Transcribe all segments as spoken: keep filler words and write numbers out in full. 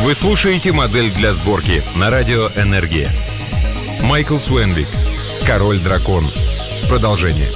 Вы слушаете «Модель для сборки» на радио «Энергия». Майкл Суэнвик. Король-дракон. Продолжение.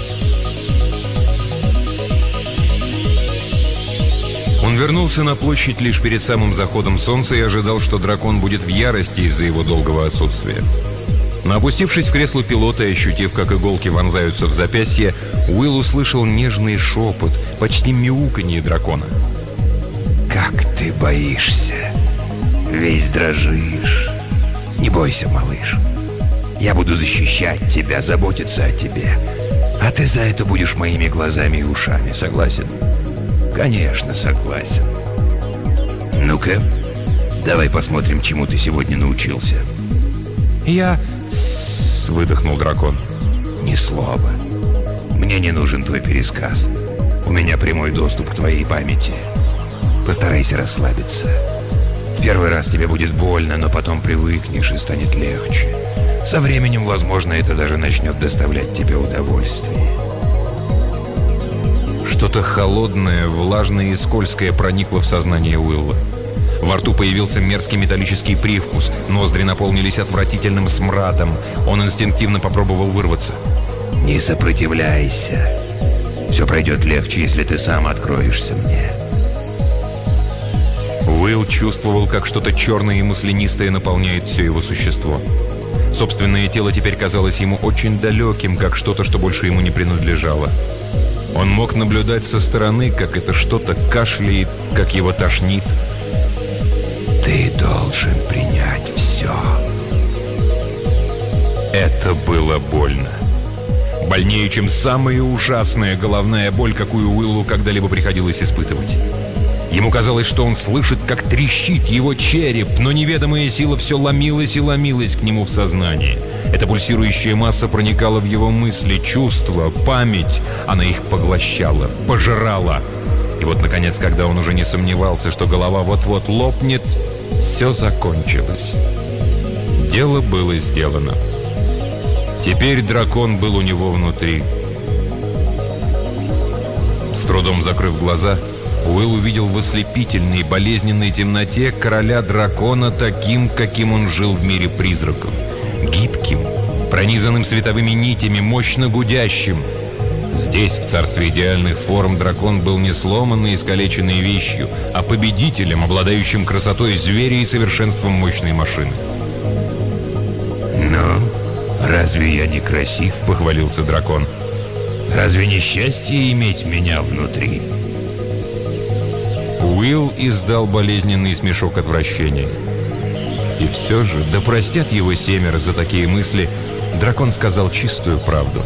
Он вернулся на площадь лишь перед самым заходом солнца и ожидал, что дракон будет в ярости из-за его долгого отсутствия. Но опустившись в кресло пилота и ощутив, как иголки вонзаются в запястье, Уилл услышал нежный шепот, почти мяуканье дракона. «Как ты боишься! Весь дрожишь! Не бойся, малыш! Я буду защищать тебя, заботиться о тебе. А ты за это будешь моими глазами и ушами, согласен?» «Конечно, согласен. Ну-ка, давай посмотрим, чему ты сегодня научился». «Я...» — выдохнул дракон. «Ни слова. Мне не нужен твой пересказ. У меня прямой доступ к твоей памяти. Постарайся расслабиться. В первый раз тебе будет больно, но потом привыкнешь и станет легче. Со временем, возможно, это даже начнет доставлять тебе удовольствие». Что-то холодное, влажное и скользкое проникло в сознание Уилла. Во рту появился мерзкий металлический привкус, ноздри наполнились отвратительным смрадом. Он инстинктивно попробовал вырваться. «Не сопротивляйся. Все пройдет легче, если ты сам откроешься мне». Уилл чувствовал, как что-то черное и маслянистое наполняет все его существо. Собственное тело теперь казалось ему очень далеким, как что-то, что больше ему не принадлежало. Он мог наблюдать со стороны, как это что-то кашляет, как его тошнит. «Ты должен принять все». Это было больно. Больнее, чем самая ужасная головная боль, какую Уиллу когда-либо приходилось испытывать. Ему казалось, что он слышит, как трещит его череп, но неведомая сила все ломилась и ломилась к нему в сознание. Эта пульсирующая масса проникала в его мысли, чувства, память. Она их поглощала, пожирала. И вот, наконец, когда он уже не сомневался, что голова вот-вот лопнет, все закончилось. Дело было сделано. Теперь дракон был у него внутри. С трудом закрыв глаза, Уилл увидел в ослепительной, болезненной темноте короля дракона таким, каким он жил в мире призраков. Гибким, пронизанным световыми нитями, мощно гудящим. Здесь, в царстве идеальных форм, дракон был не сломанной, искалеченной вещью, а победителем, обладающим красотой зверя и совершенством мощной машины. «Ну, разве я не красив?» — похвалился дракон. «Разве не счастье иметь меня внутри?» Уилл издал болезненный смешок отвращения. И все же, да простят его семеро за такие мысли, дракон сказал чистую правду.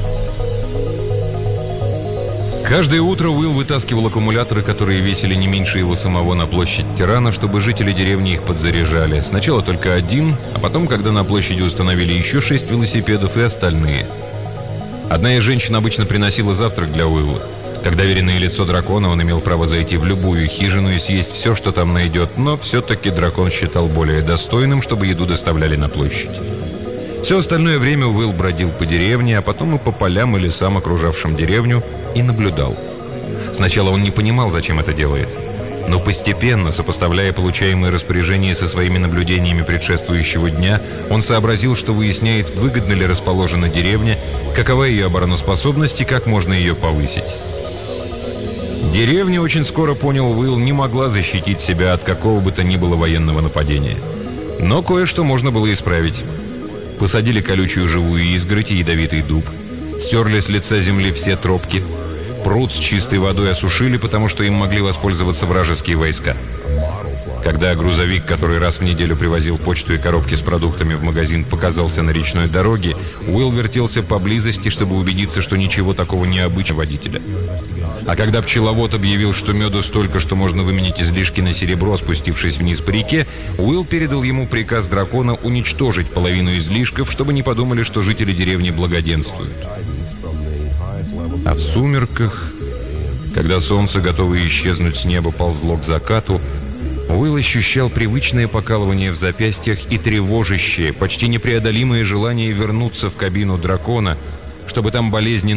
Каждое утро Уилл вытаскивал аккумуляторы, которые весили не меньше его самого, на площадь Тирана, чтобы жители деревни их подзаряжали. Сначала только один, а потом, когда на площади установили еще шесть велосипедов и остальные. Одна из женщин обычно приносила завтрак для Уилла. Как доверенное лицо дракона, он имел право зайти в любую хижину и съесть все, что там найдет, но все-таки дракон считал более достойным, чтобы еду доставляли на площадь. Все остальное время Уилл бродил по деревне, а потом и по полям и лесам, окружавшим деревню, и наблюдал. Сначала он не понимал, зачем это делает. Но постепенно, сопоставляя получаемые распоряжения со своими наблюдениями предшествующего дня, он сообразил, что выясняет, выгодно ли расположена деревня, какова ее обороноспособность и как можно ее повысить. Деревня, очень скоро понял Уилл, не могла защитить себя от какого бы то ни было военного нападения. Но кое-что можно было исправить. Посадили колючую живую изгородь и ядовитый дуб, стерли с лица земли все тропки, пруд с чистой водой осушили, потому что им могли воспользоваться вражеские войска. Когда грузовик, который раз в неделю привозил почту и коробки с продуктами в магазин, показался на речной дороге, Уилл вертелся поблизости, чтобы убедиться, что ничего такого необычного водителя. А когда пчеловод объявил, что меду столько, что можно выменить излишки на серебро, спустившись вниз по реке, Уилл передал ему приказ дракона уничтожить половину излишков, чтобы не подумали, что жители деревни благоденствуют. А в сумерках, когда солнце, готовое исчезнуть с неба, ползло к закату, Уилл ощущал привычное покалывание в запястьях и тревожащее, почти непреодолимое желание вернуться в кабину дракона, чтобы там болезненно